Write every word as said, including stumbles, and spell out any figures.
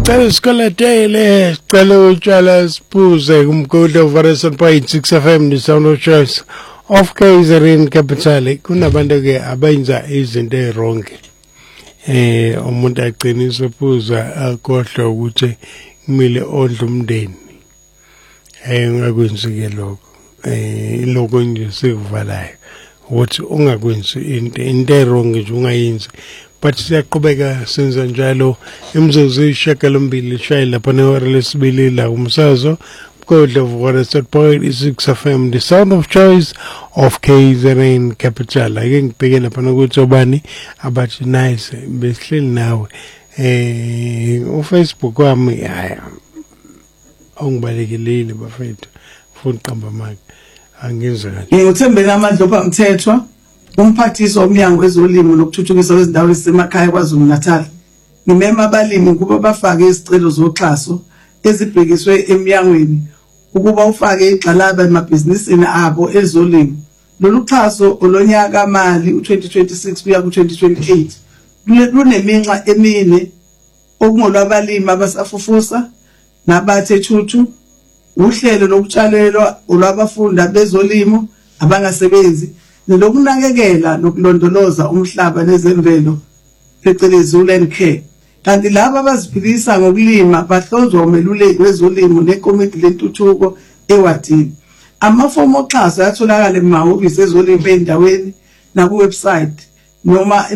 Cela sikoletele cela utshala siphuze kumgodi over seven point six F M the sound of choice of K Z N capital kunabantu ke abenza izinto ezwrong eh umuntu aqinisa uphuza akhohlwa ukuthi kumele ondle umndeni eh ungakwenzike lokho eh lokho nje sikuvalayo ukuthi ungakwenzi into into wrong nje ungayenzi but siyaqhubeka senza njalo imzuzu ishakalombili shayi lapha nehora lesibili la umsazo kodwa over seven point six F M the sound of choice of K Z N capital ake ngibheke lapha ukuthi obani abathi nice besihleli nawe eh uFacebook wami haya ongibalekelile bafethu ufuna uqamba manje angenza kanje ngikuthembela amandla ophamthethwa umphathiso omnyango wezolimo nokuthuthukiswa kwezindawo ezisemakhaya kwaZulu Natal ngimema abalimi ukuba bafake izicelo zoxhaso ezibhekiswe emnyangweni ukuba ufake igxalaba emabhizinisini abo ezolimo lolu xhaso olonyaka mali u-twenty twenty-six kuya ku-twenty twenty-eight luneminxa emine okungolwabalimi abasafufusa nabathe thuthu uhlelo lokutshalelwa olwabafunda bezolimo abangasebenzi lokunakekela nokulondoloza umhlaba nezemvelo phecelezi uland care kanti laba abaziphilisa ngokulima bahlonzwa umeluleki wezolimo nekomiti lentuthuko ewadini amafomu oxhaso ayatholakala emahhovisi ezolimo endaweni na ku website noma